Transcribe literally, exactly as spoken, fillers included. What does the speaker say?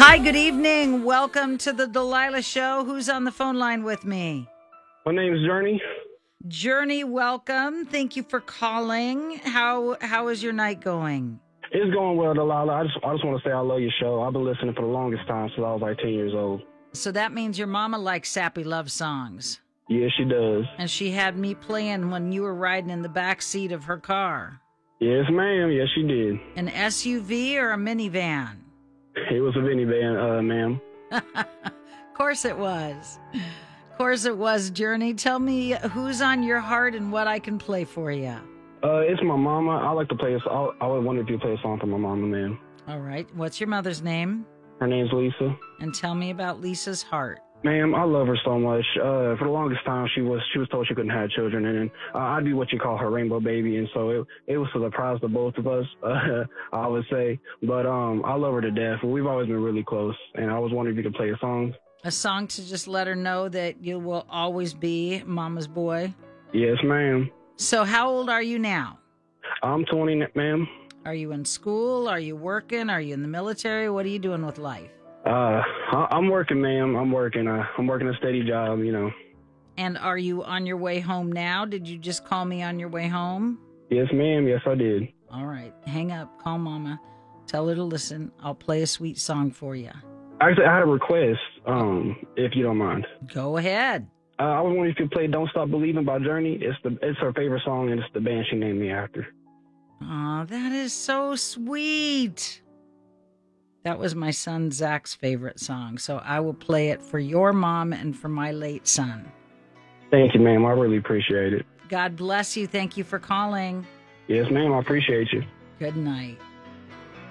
Hi, good evening. Welcome to the Delilah Show. Who's on the phone line with me? My name is Journey. Journey, welcome. Thank you for calling. How how is your night going? It's going well, Delilah. I just I just want to say I love your show. I've been listening for the longest time since I was like ten years old. So that means your mama likes sappy love songs. Yeah, she does. And she had me playing when you were riding in the back seat of her car. Yes, ma'am. Yes, she did. An S U V or a minivan? It was a minivan, uh, ma'am. Of course it was. Of course it was, Journey. Tell me who's on your heart and what I can play for you. Uh, it's my mama. I like to play a song. I would wonder if you play a song for my mama, ma'am. All right. What's your mother's name? Her name's Lisa. And tell me about Lisa's heart. Ma'am, I love her so much. Uh, for the longest time, she was she was told she couldn't have children, and uh, I'd be what you call her rainbow baby, and so it it was a surprise to both of us, uh, I would say. But um, I love her to death, and we've always been really close. And I was wondering if you could play a song. A song to just let her know that you will always be Mama's boy. Yes, ma'am. So how old are you now? I'm twenty, ma'am. Are you in school? Are you working? Are you in the military? What are you doing with life? Uh, I- I'm working, ma'am. I'm working. Uh, I'm working a steady job, you know. And are you on your way home now? Did you just call me on your way home? Yes, ma'am. Yes, I did. All right. Hang up. Call Mama. Tell her to listen. I'll play a sweet song for you. Actually, I had a request, um, if you don't mind. Go ahead. Uh, I was wondering if you could play "Don't Stop Believing" by Journey. It's the it's her favorite song, and it's the band she named me after. Aw, that is so sweet. That was my son Zach's favorite song, so I will play it for your mom and for my late son. Thank you, ma'am. I really appreciate it. God bless you. Thank you for calling. Yes, ma'am. I appreciate you. Good night.